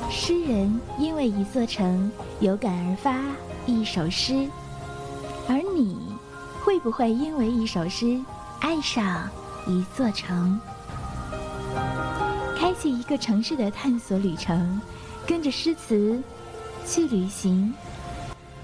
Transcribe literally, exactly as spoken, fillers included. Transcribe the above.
诗人因为一座城有感而发一首诗，而你会不会因为一首诗爱上一座城？开启一个城市的探索旅程，跟着诗词去旅行，